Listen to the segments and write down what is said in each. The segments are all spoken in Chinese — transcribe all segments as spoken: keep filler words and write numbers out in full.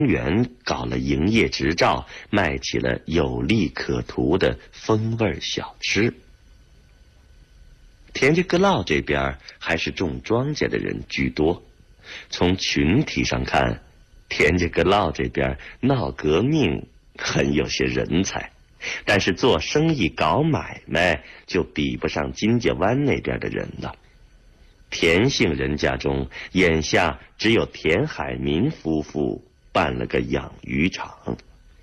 园搞了营业执照，卖起了有利可图的风味小吃。田家阁老这边还是种庄稼的人居多，从群体上看，田家阁老这边闹革命很有些人才，但是做生意搞买卖就比不上金家湾那边的人了。田姓人家中，眼下只有田海民夫妇办了个养鱼场。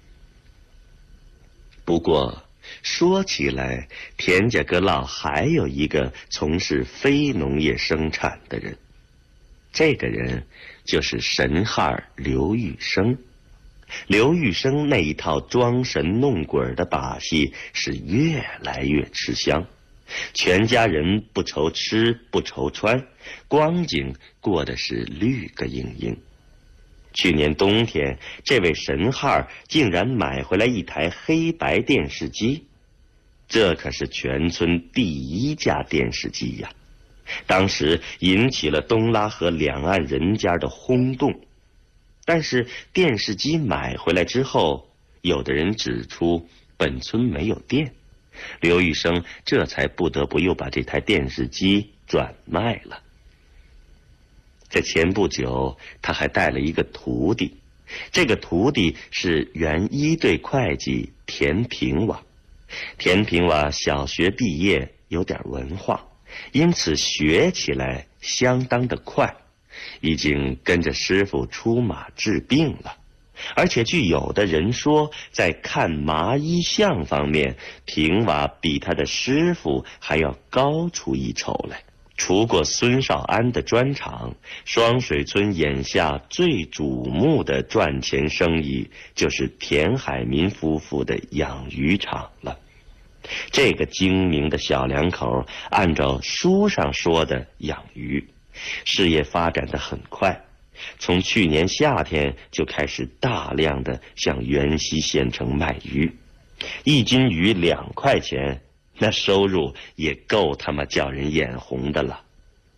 不过说起来，田家阁老还有一个从事非农业生产的人，这个人就是神汉刘玉生。刘玉生那一套装神弄鬼的把戏是越来越吃香，全家人不愁吃不愁穿，光景过得是绿个莹莹。去年冬天，这位神汉竟然买回来一台黑白电视机，这可是全村第一架电视机呀！当时引起了东拉河两岸人家的轰动。但是电视机买回来之后，有的人指出本村没有电，刘玉生这才不得不又把这台电视机转卖了。在前不久，他还带了一个徒弟，这个徒弟是原一队会计田平娃。田平娃小学毕业，有点文化，因此学起来相当的快，已经跟着师傅出马治病了。而且据有的人说，在看麻衣相方面，平娃比他的师傅还要高出一筹来。除过孙少安的砖厂，双水村眼下最瞩目的赚钱生意就是田海民夫妇的养鱼场了。这个精明的小两口按照书上说的养鱼，事业发展得很快，从去年夏天就开始大量的向元溪县城卖鱼，一斤鱼两块钱，那收入也够他们叫人眼红的了。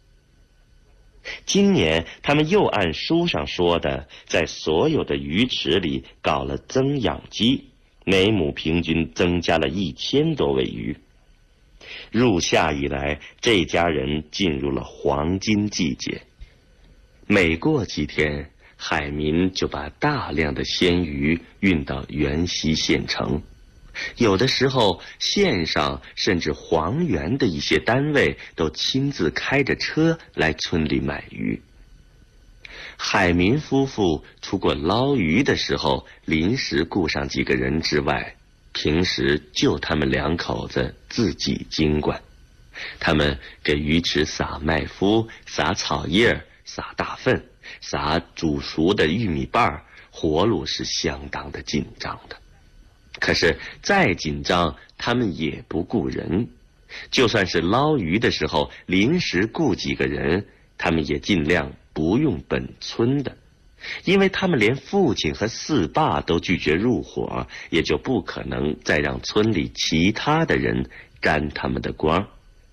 今年他们又按书上说的，在所有的鱼池里搞了增养鸡，每亩平均增加了一千多尾鱼。入夏以来，这家人进入了黄金季节，每过几天，海民就把大量的鲜鱼运到元溪县城。有的时候，县上甚至黄原的一些单位都亲自开着车来村里买鱼。海民夫妇除过捞鱼的时候临时雇上几个人之外，平时就他们两口子自己经管。他们给鱼池撒麦麸，撒草叶，撒大粪，撒煮熟的玉米瓣，活路是相当的紧张的。可是再紧张，他们也不雇人。就算是捞鱼的时候临时雇几个人，他们也尽量不用本村的，因为他们连父亲和四爸都拒绝入伙，也就不可能再让村里其他的人沾他们的光。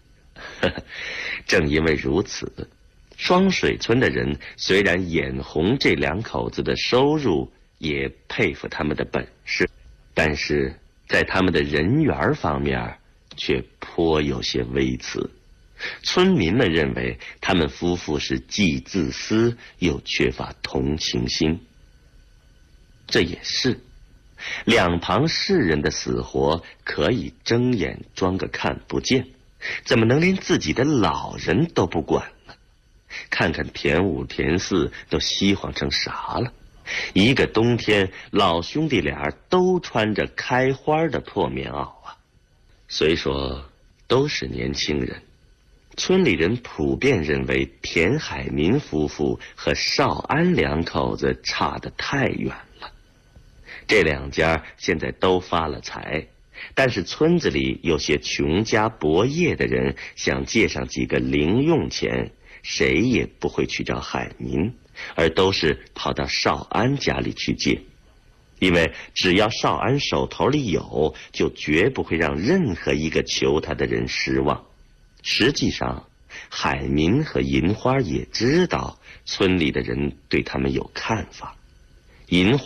正因为如此，双水村的人虽然眼红这两口子的收入，也佩服他们的本事，但是在他们的人缘方面却颇有些微词。村民们认为他们夫妇是既自私又缺乏同情心。这也是，两旁世人的死活可以睁眼装个看不见，怎么能连自己的老人都不管呢？看看田五田四都稀慌成啥了。一个冬天，老兄弟俩都穿着开花的破棉袄啊。虽说都是年轻人，村里人普遍认为田海民夫妇和少安两口子差得太远了。这两家现在都发了财，但是村子里有些穷家薄业的人想借上几个零用钱，谁也不会去找海民，而都是跑到少安家里去借，因为只要少安手头里有，就绝不会让任何一个求他的人失望。实际上，海民和银花也知道村里的人对他们有看法， 银